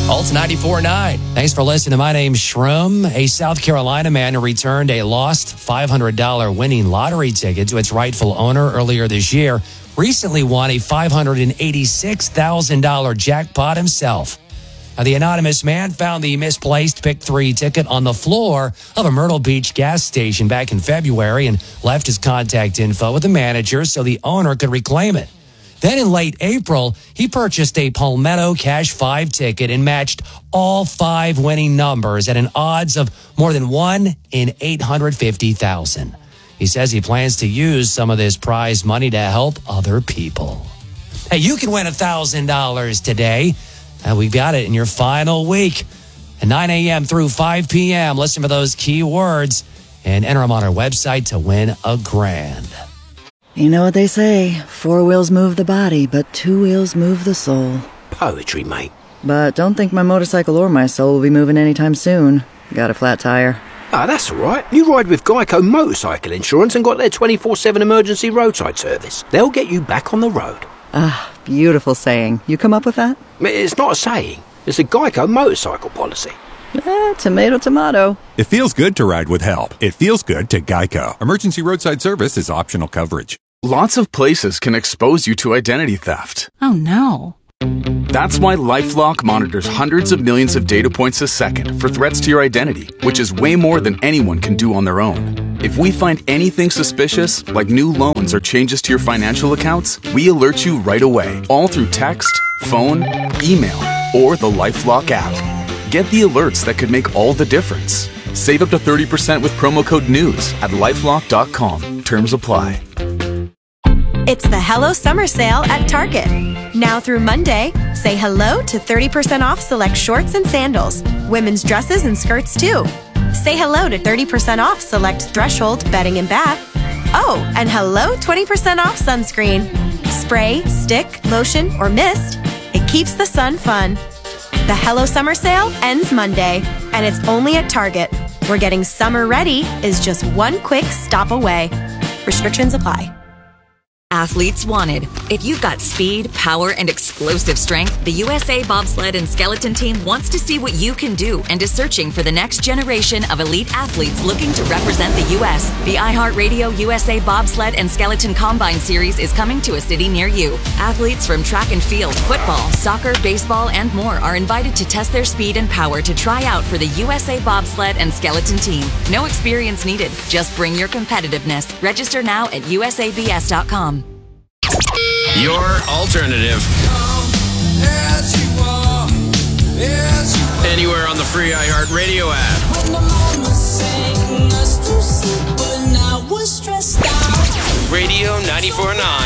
Alt 94.9. Thanks for listening. My name's Shroom. A South Carolina man who returned a lost $500 winning lottery ticket to its rightful owner earlier this year recently won a $586,000 jackpot himself. Now, the anonymous man found the misplaced Pick 3 ticket on the floor of a Myrtle Beach gas station back in February and left his contact info with the manager so the owner could reclaim it. Then in late April, he purchased a Palmetto Cash 5 ticket and matched all 5 winning numbers at an odds of more than 1 in 850,000. He says he plans to use some of this prize money to help other people. Hey, you can win $1,000 today. We've got it in your final week at 9 a.m. through 5 p.m. Listen for those key words and enter them on our website to win $1,000. You know what they say, 4 wheels move the body, but 2 wheels move the soul. Poetry, mate. But don't think my motorcycle or my soul will be moving anytime soon. Got a flat tire. Ah, that's all right. You ride with Geico Motorcycle Insurance and got their 24/7 emergency roadside service. They'll get you back on the road. Ah, beautiful saying. You come up with that? It's not a saying. It's a Geico motorcycle policy. Tomato, tomato. It feels good to ride with help. It feels good to Geico. Emergency roadside service is optional coverage. Lots of places can expose you to identity theft. Oh, no. That's why LifeLock monitors hundreds of millions of data points a second for threats to your identity, which is way more than anyone can do on their own. If we find anything suspicious, like new loans or changes to your financial accounts, we alert you right away, all through text, phone, email, or the LifeLock app. Get the alerts that could make all the difference. Save up to 30% with promo code NEWS at LifeLock.com. Terms apply. It's the Hello Summer Sale at Target. Now through Monday, say hello to 30% off select shorts and sandals, women's dresses and skirts too. Say hello to 30% off select Threshold bedding and bath. Oh, and hello 20% off sunscreen. Spray, stick, lotion, or mist. It keeps the sun fun. The Hello Summer Sale ends Monday, and it's only at Target, where getting summer ready is just one quick stop away. Restrictions apply. Athletes wanted. If you've got speed, power, and explosive strength, the USA Bobsled and Skeleton Team wants to see what you can do and is searching for the next generation of elite athletes looking to represent the U.S. The iHeartRadio USA Bobsled and Skeleton Combine Series is coming to a city near you. Athletes from track and field, football, soccer, baseball, and more are invited to test their speed and power to try out for the USA Bobsled and Skeleton Team. No experience needed. Just bring your competitiveness. Register now at usabs.com. Your alternative. Anywhere on the free iHeartRadio app. Radio 94.9.